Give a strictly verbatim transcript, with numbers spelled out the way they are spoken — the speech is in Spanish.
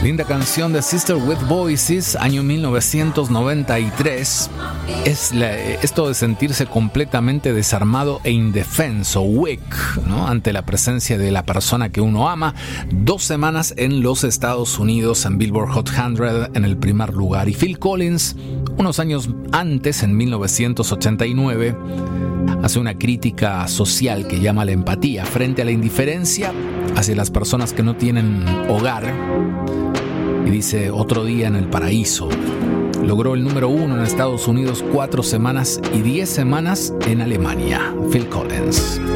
Linda canción de Sister with Voices, año mil novecientos noventa y tres. Es la, esto de sentirse completamente desarmado e indefenso, weak, ¿no? Ante la presencia de la persona que uno ama. Dos semanas en los Estados Unidos, en Billboard Hot cien en el primer lugar. Y Phil Collins, unos años antes, en mil novecientos ochenta y nueve, hace una crítica social que llama la empatía frente a la indiferencia hacia las personas que no tienen hogar. Y dice: otro día en el paraíso. Logró el número uno en Estados Unidos cuatro semanas y diez semanas en Alemania. Phil Collins.